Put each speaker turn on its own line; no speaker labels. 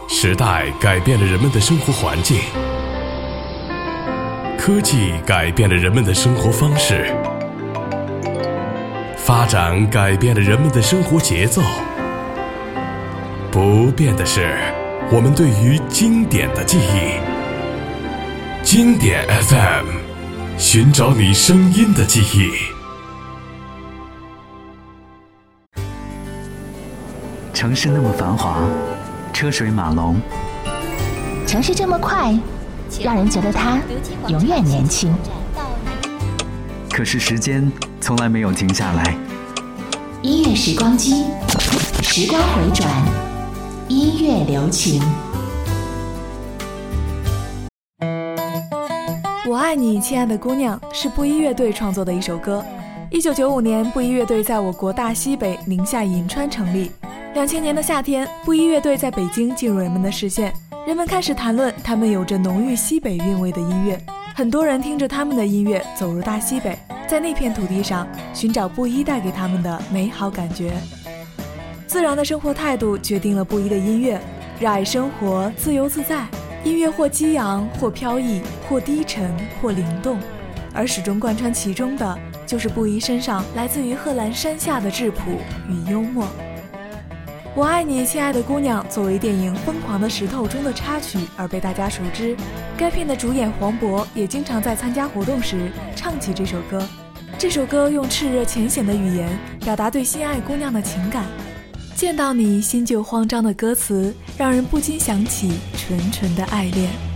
时代改变了人们的生活环境，科技改变了人们的生活方式，发展改变了人们的生活节奏。不变的是我们对于经典的记忆。经典 FM， 寻找你声音的记忆。
城市那么繁华，车水马龙，
城市这么快，让人觉得它永远年轻。
可是时间从来没有停下来。
音乐时光机，时光回转，音乐留情。
我爱你，亲爱的姑娘是布衣乐队创作的一首歌。1995年，布衣乐队在我国大西北宁夏银川成立。2000年的夏天，布衣乐队在北京进入人们的视线，人们开始谈论他们有着浓郁西北韵味的音乐。很多人听着他们的音乐走入大西北，在那片土地上寻找布衣带给他们的美好感觉。自然的生活态度决定了布衣的音乐，热爱生活，自由自在。音乐或激昂，或飘逸，或低沉，或灵动，而始终贯穿其中的就是布衣身上来自于贺兰山下的质朴与幽默。我爱你，亲爱的姑娘作为电影《疯狂的石头》中的插曲而被大家熟知，该片的主演黄渤也经常在参加活动时唱起这首歌。这首歌用炽热浅显的语言表达对心爱姑娘的情感，见到你心就慌张的歌词让人不禁想起纯纯的爱恋。